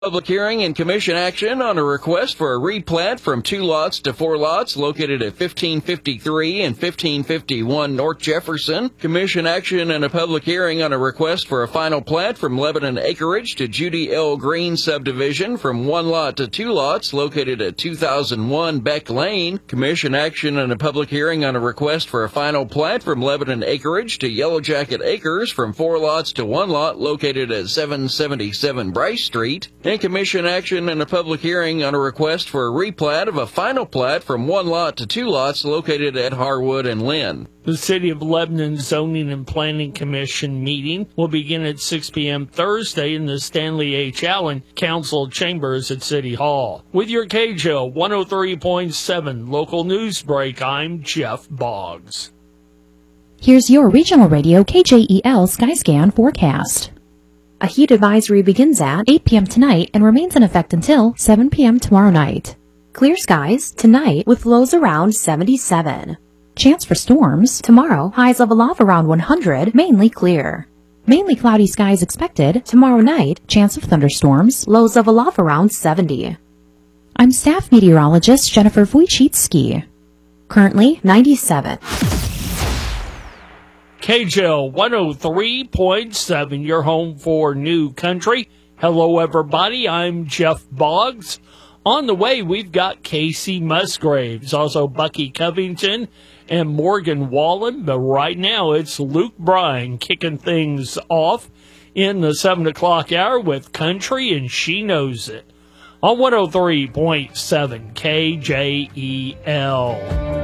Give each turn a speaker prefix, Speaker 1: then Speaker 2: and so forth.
Speaker 1: Public hearing and commission action on a request for a replat from 2 lots to 4 lots located at 1553 and 1551 North Jefferson. Commission action and a public hearing on a request for a final plat from Lebanon Acreage to Judy L. Green subdivision from 1 lot to 2 lots located at 2001 Beck Lane. Commission action and a public hearing on a request for a final plat from Lebanon Acreage to Yellow Jacket Acres from 4 lots to 1 lot located at 777 Bryce Street. And commission action and a public hearing on a request for a replat of a final plat from 1 lot to 2 lots located at Harwood and Lynn.
Speaker 2: The City of Lebanon Zoning and Planning Commission meeting will begin at 6 p.m. Thursday in the Stanley H. Allen Council Chambers at City Hall. With your KJO 103.7 local news break, I'm Jeff Boggs.
Speaker 3: Here's your regional radio KJEL Skyscan forecast. A heat advisory begins at 8 p.m. tonight and remains in effect until 7 p.m. tomorrow night. Clear skies tonight with lows around 77. Chance for storms tomorrow, highs level off around 100, mainly clear. Mainly cloudy skies expected tomorrow night, chance of thunderstorms, lows level off around 70. I'm staff meteorologist Jennifer Wojcicki. Currently 97.
Speaker 2: KJL 103.7, your home for new country. Hello, everybody. I'm Jeff Boggs. On the way, we've got Casey Musgraves, also Bucky Covington and Morgan Wallen. But right now, it's Luke Bryan kicking things off in the 7 o'clock hour with Country, and She Knows It on 103.7 KJEL.